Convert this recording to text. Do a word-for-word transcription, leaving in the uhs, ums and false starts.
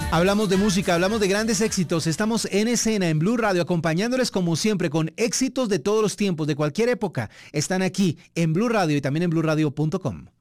Hablamos de música, hablamos de grandes éxitos. Estamos en escena en Blue Radio, acompañándoles como siempre con éxitos de todos los tiempos, de cualquier época. Están aquí en Blue Radio y también en blue radio punto com.